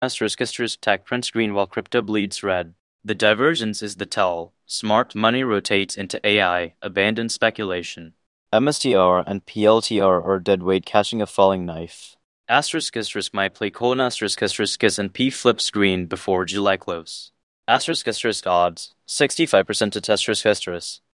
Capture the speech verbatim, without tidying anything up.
Asterisk asterisk tech prints green while crypto bleeds red. The divergence is the tell. Smart money rotates into A I, abandoned speculation. M S T R and P L T R are deadweight catching a falling knife. Asterisk asterisk might play colon asterisk asterisk S and P flips green before July close. Asterisk asterisk odds, sixty-five percent to asterisk asterisk.